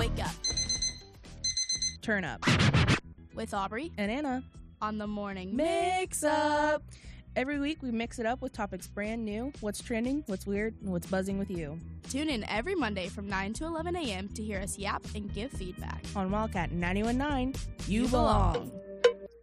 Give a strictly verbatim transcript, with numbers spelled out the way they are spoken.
Wake Up Turn Up with Aubrey and Anna on the Morning Mix Up. Every week we mix it up with topics brand new, what's trending, what's weird, and what's buzzing with you. Tune in every Monday from nine to eleven a.m. to hear us yap and give feedback. On Wildcat ninety-one point nine, you, You belong. belong.